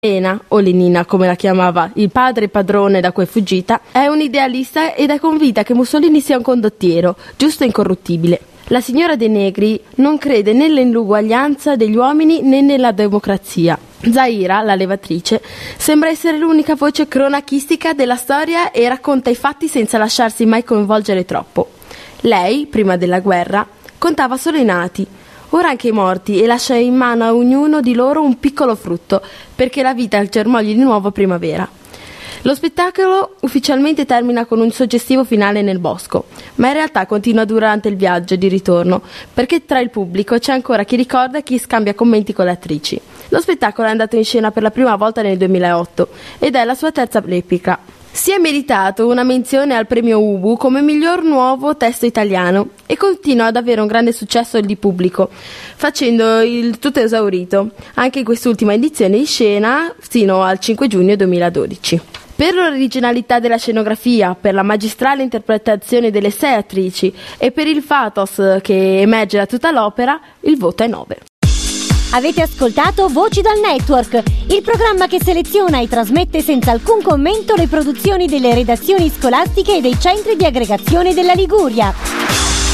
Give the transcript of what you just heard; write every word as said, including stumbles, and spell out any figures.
Elena, o Lenina come la chiamava il padre padrone da cui è fuggita, è un'idealista ed è convinta che Mussolini sia un condottiero, giusto e incorruttibile. La signora De Negri non crede né nell'uguaglianza degli uomini né nella democrazia. Zaira, la levatrice, sembra essere l'unica voce cronachistica della storia e racconta i fatti senza lasciarsi mai coinvolgere troppo. Lei, prima della guerra, contava solo i nati, ora anche i morti, e lascia in mano a ognuno di loro un piccolo frutto, perché la vita germogli di nuovo a primavera. Lo spettacolo ufficialmente termina con un suggestivo finale nel bosco, ma in realtà continua durante il viaggio di ritorno, perché tra il pubblico c'è ancora chi ricorda e chi scambia commenti con le attrici. Lo spettacolo è andato in scena per la prima volta nel duemilaotto ed è la sua terza replica. Si è meritato una menzione al premio Ubu come miglior nuovo testo italiano e continua ad avere un grande successo di pubblico, facendo il tutto esaurito anche in quest'ultima edizione in scena fino al cinque giugno duemiladodici. Per l'originalità della scenografia, per la magistrale interpretazione delle sei attrici e per il pathos che emerge da tutta l'opera, il voto è nove. Avete ascoltato Voci dal Network, il programma che seleziona e trasmette senza alcun commento le produzioni delle redazioni scolastiche e dei centri di aggregazione della Liguria.